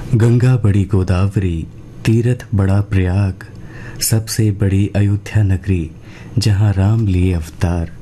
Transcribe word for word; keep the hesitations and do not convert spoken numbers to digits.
गंगा बड़ी गोदावरी, तीरथ बड़ा प्रयाग, सबसे बड़ी अयोध्या नगरी, जहाँ राम लिए अवतार।